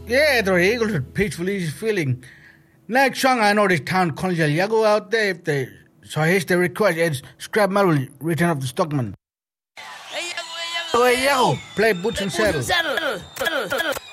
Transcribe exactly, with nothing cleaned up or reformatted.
Yeah, the Eagles are peaceful, easy feeling. Next song, I know this town calls you go out there if they. So here's the request. It's Scrap Metal, Return of the Stockman. Hey, Yago, hey, Yago, Oh, hey, hey, yo, Yago. play Boots and Boots and Saddle. Saddle.